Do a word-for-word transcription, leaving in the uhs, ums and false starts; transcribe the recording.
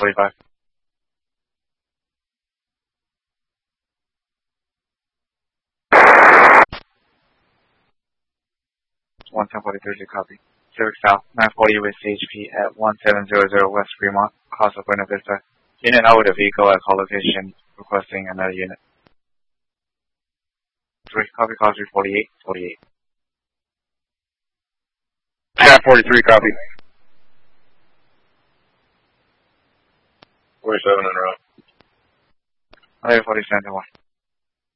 forty-five. one ten forty-three, copy. Zurich South, nine forty with C H P at one seven zero zero West Fremont, Casa Buena Vista. Unit out with a vehicle at call location, requesting another unit. Three, copy, call three forty-eight, forty-eight. ten forty-three, copy. forty-seven in a row. eleven forty-seven, one.